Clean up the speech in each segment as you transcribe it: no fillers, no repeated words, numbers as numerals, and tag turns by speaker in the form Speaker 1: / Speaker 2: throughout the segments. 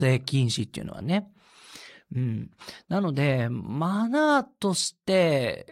Speaker 1: 影禁止っていうのはね。なので、マナーとして、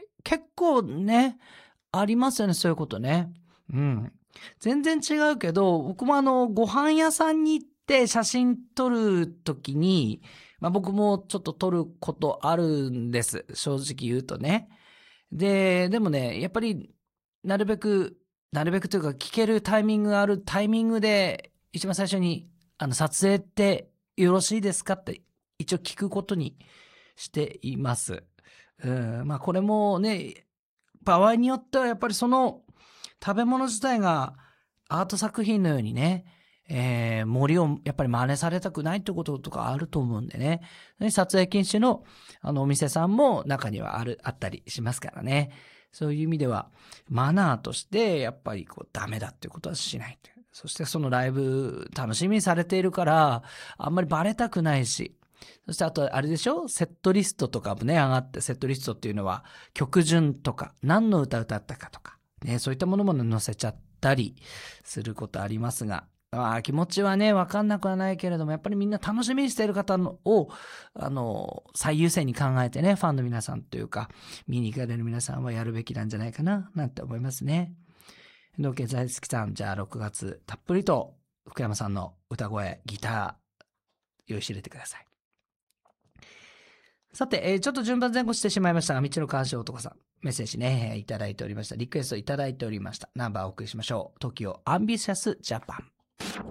Speaker 1: 結構ね、ありますよね、そういうことね。全然違うけど、僕もご飯屋さんに行って写真撮るときに、僕もちょっと撮ることあるんです。正直言うとね。でもね、やっぱり、なるべくというか、聞けるタイミングがあるタイミングで、一番最初に、撮影ってよろしいですかって一応聞くことにしています。これもね、場合によってはやっぱりその食べ物自体がアート作品のようにね、森をやっぱり真似されたくないってこととかあると思うんでね。撮影禁止のお店さんも中にはあったりしますからね。そういう意味ではマナーとしてやっぱりダメだっていうことはしないという。そしてそのライブ楽しみにされているからあんまりバレたくないし、そしてあとあれでしょ、セットリストとかもね上がって、セットリストっていうのは曲順とか何の歌歌ったかとか、ね、そういったものも載せちゃったりすることありますが、気持ちはね分かんなくはないけれども、やっぱりみんな楽しみにしている方を最優先に考えてね、ファンの皆さんというか見に行かれる皆さんはやるべきなんじゃないかななんて思いますね。道家大好きさん、じゃあ6月たっぷりと福山さんの歌声、ギター用意して入れてください。さて、ちょっと順番前後してしまいましたが、道の監視男さん、メッセージね、いただいておりました。リクエストいただいておりました。ナンバーをお送りしましょう。TOKIO アンビシャスジャパン。